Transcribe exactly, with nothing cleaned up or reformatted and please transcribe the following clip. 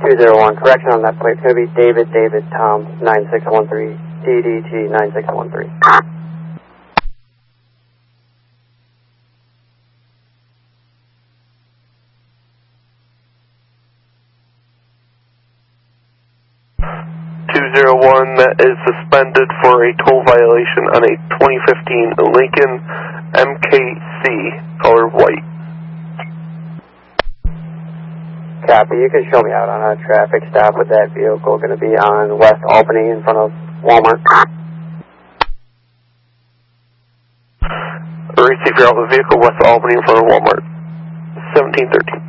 two zero one, correction on that plate. It's going to be David, David, Tom, nine six one three, D D G nine six one three. two zero one, that is suspended for a toll violation on a twenty fifteen Lincoln M K C, color white. Copy. You can show me out on a traffic stop with that vehicle. Going to be on West Albany in front of Walmart. Receive your out the vehicle, West Albany in front of Walmart. seventeen thirteen.